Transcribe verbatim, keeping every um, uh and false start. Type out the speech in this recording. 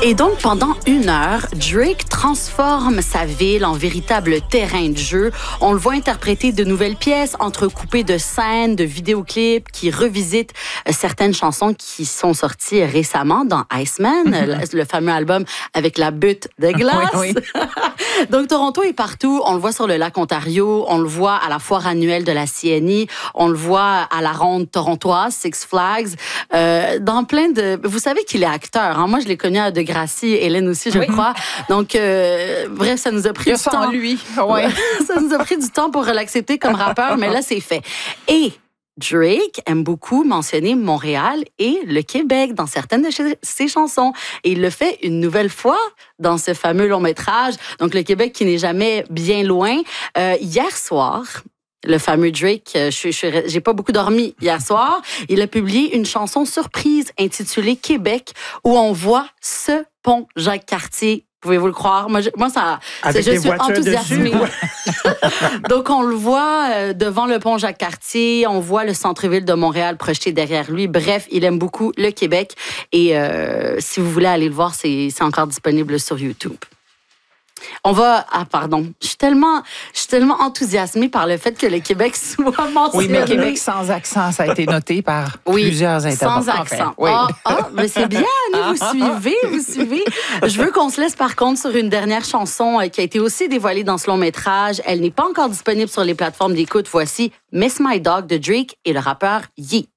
Et donc, pendant une heure, Drake transforme sa ville en véritable terrain de jeu. On le voit interpréter de nouvelles pièces, entrecoupées de scènes, de vidéoclips qui revisitent certaines chansons qui sont sorties récemment dans Iceman, mm-hmm. le, le fameux album avec la butte de glace. Oui, oui. Donc, Toronto est partout. On le voit sur le lac Ontario, on le voit à la foire annuelle de la C N I, on le voit à la ronde torontoise, Six Flags, euh, dans plein de... Vous savez qu'il est acteur. Hein? Moi, je l'ai connu à Degrassi, Hélène aussi, je oui. crois. Donc, euh, bref, ça nous a pris Il du temps. lui. Ouais. Ça nous a pris du temps pour l'accepter comme rappeur, mais là, c'est fait. Et Drake aime beaucoup mentionner Montréal et le Québec dans certaines de ses chansons. Et il le fait une nouvelle fois dans ce fameux long-métrage. Donc, le Québec qui n'est jamais bien loin. Euh, hier soir... Le fameux Drake, je, je, je, j'ai pas beaucoup dormi hier soir. Il a publié une chanson surprise intitulée Québec où on voit ce pont Jacques-Cartier. Pouvez-vous le croire? Moi, je, moi ça, Avec je des suis enthousiasmée. Donc, on le voit euh, devant le pont Jacques-Cartier. On voit le centre-ville de Montréal projeté derrière lui. Bref, il aime beaucoup le Québec. Et euh, si vous voulez aller le voir, c'est, c'est encore disponible sur YouTube. On va... Ah, pardon. Je suis tellement, je suis tellement enthousiasmée par le fait que le Québec soit mentionné. Oui, mais Québec sans accent, ça a été noté par oui, plusieurs intervenants. Sans accent. Enfin, oui. Ah, ah, mais c'est bien, Annie, vous suivez, vous suivez. Je veux qu'on se laisse par contre sur une dernière chanson qui a été aussi dévoilée dans ce long métrage. Elle n'est pas encore disponible sur les plateformes d'écoute. Voici Miss My Dog de Drake et le rappeur Yee.